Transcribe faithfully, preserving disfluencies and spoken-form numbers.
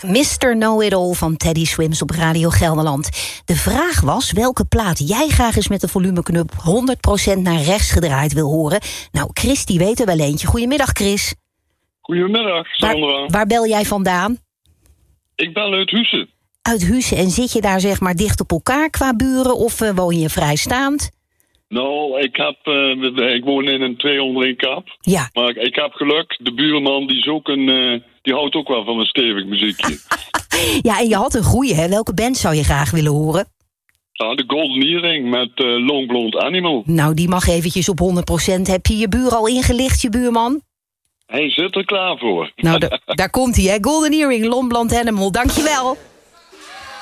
mister Know-It-All van Teddy Swims op Radio Gelderland. De vraag was welke plaat jij graag eens met de volumeknop honderd procent naar rechts gedraaid wil horen. Nou, Chris die weet er wel eentje. Goedemiddag, Chris. Goedemiddag, Sandra. Waar, waar bel jij vandaan? Ik bel uit Huissen. Uit Huissen. En zit je daar zeg maar dicht op elkaar qua buren of uh, woon je vrijstaand? Nou, ik, heb, uh, ik woon in een twee onder één kap. Ja. Maar ik, ik heb geluk, de buurman die, is ook een, uh, die houdt ook wel van een stevig muziekje. Ja, en je had een goeie, hè? Welke band zou je graag willen horen? Ja, de Golden Earring met uh, Long Blonde Animal. Nou, die mag eventjes op honderd procent. Heb je je buur al ingelicht, je buurman? Hij zit er klaar voor. Nou, da- daar komt hij, hè? Golden Earring, Long Blonde Animal. Dankjewel.